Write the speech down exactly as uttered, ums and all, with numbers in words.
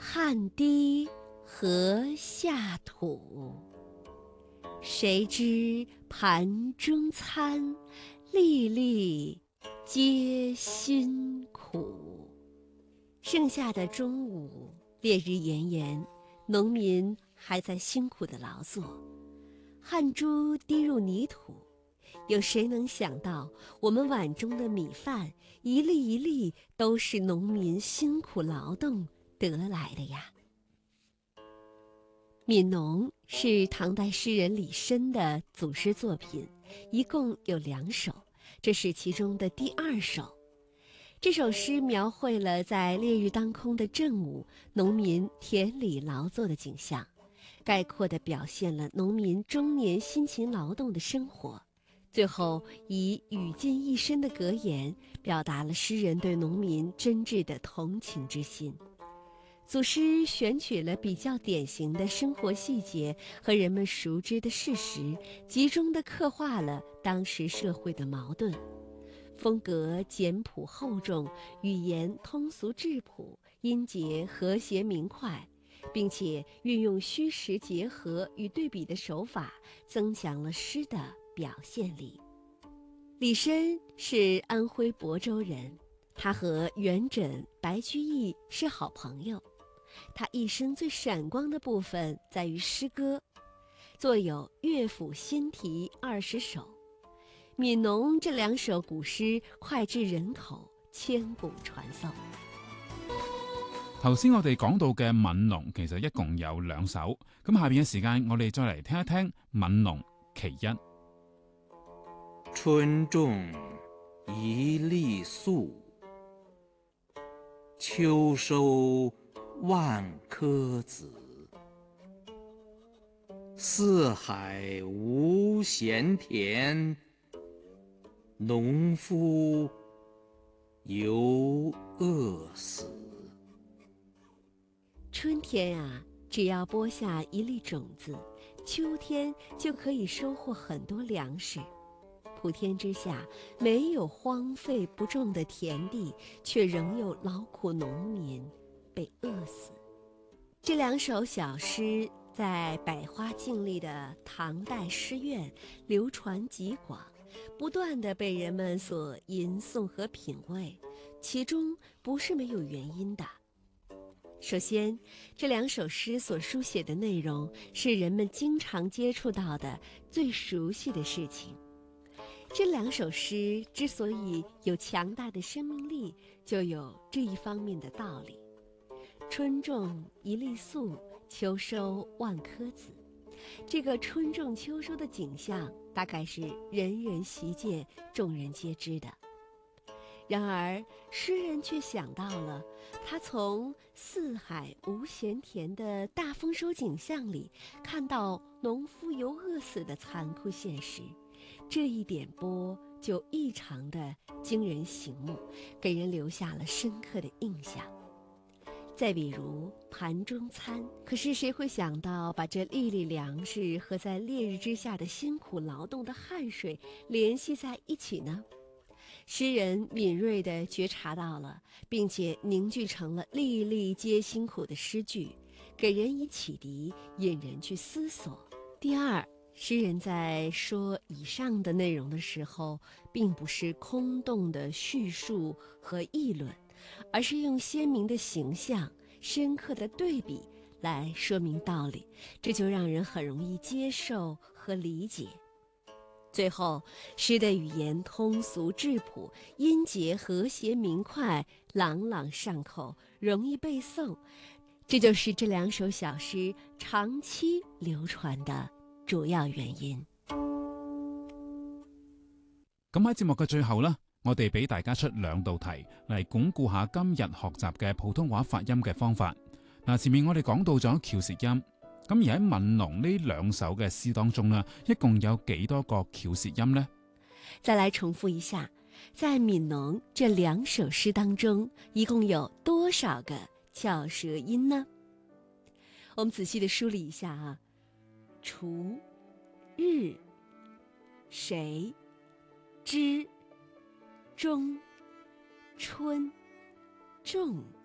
汗滴禾下土，谁知盘中餐，粒粒皆辛苦。盛夏的中午，烈日炎炎，农民还在辛苦地劳作，汗珠滴入泥土，有谁能想到我们碗中的米饭一粒一粒都是农民辛苦劳动得来的呀？《悯农》是唐代诗人李绅的组诗作品，一共有两首，这是其中的第二首。这首诗描绘了在烈日当空的正午，农民田里劳作的景象，概括地表现了农民终年辛勤劳动的生活。最后以语尽一身的格言，表达了诗人对农民真挚的同情之心。组诗选取了比较典型的生活细节和人们熟知的事实，集中地刻画了当时社会的矛盾。风格简朴厚重，语言通俗质朴，音节和谐明快，并且运用虚实结合与对比的手法，增强了诗的表现力。李绅是安徽亳州人，他和元稹、白居易是好朋友。他一生最闪光的部分在于诗歌，作有乐府新题二十首。《悯农》这两首古诗脍炙人口，千古传颂。 頭先我哋講到嘅《憫農》其實一共有兩首，咁下邊嘅時間我哋再嚟聽一聽《憫農》其一。 春種一粒粟，秋收萬顆子。四海無閒田，農夫猶餓死。 春天啊，只要播下一粒種子，秋天就可以收穫很多糧食。普天之下，沒有荒廢不種的田地，卻仍有勞苦農民被餓死。這兩首小詩在百花競麗的唐代詩苑流傳極廣，不斷地被人們所吟誦和品味，其中不是沒有原因的。首先，這兩首詩所書寫的內容是人們經常接觸到的最熟悉的事情。這兩首詩之所以有強大的生命力，就有這一方面的道理。春種一粒粟，秋收萬顆子。這個春種秋收的景象，大概是人人習見、眾人皆知的。然而，詩人卻想到了，他從四海無閒田的大豐收景象裡，看到農夫猶餓死的殘酷現實。這一點撥就異常的驚人醒目，給人留下了深刻的印象。再比如盤中餐，可是誰會想到把這粒粒糧食和在烈日之下的辛苦勞動的汗水聯繫在一起呢？詩人敏銳地覺察到了，並且凝聚成了粒粒皆辛苦的詩句，給人以啟迪，引人去思索。第二，詩人在說以上的內容的時候，並不是空洞的敘述和議論，而是用鮮明的形象、深刻的對比來說明道理，這就讓人很容易接受和理解。最後，詩的語言通俗質樸，音節和諧明快，朗朗上口，容易背誦，這就是這兩首小詩長期流傳的主要原因。 咁喺節目嘅最後呢，我哋俾大家出兩道題嚟鞏固下今日學習嘅普通話發音嘅方法。嗱，前面我哋講到咗翹舌音，咁而喺《憫農》呢兩首嘅詩當中呢，一共有幾多個翹舌音呢？ 再來重複一下，在《憫農》這兩首詩當中，一共有多少個翹舌音呢？我們仔細地梳理一下啊，除、日、誰、知、中、春、仲、